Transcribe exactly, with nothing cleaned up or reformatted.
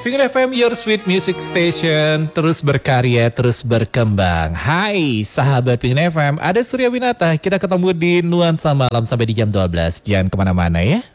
Pingin F M, your sweet music station, terus berkarya, terus berkembang. Hai sahabat Pingin F M, ada Surya Winata. Kita ketemu di Nuansa Malam sampai di jam dua belas. Jangan kemana-mana ya.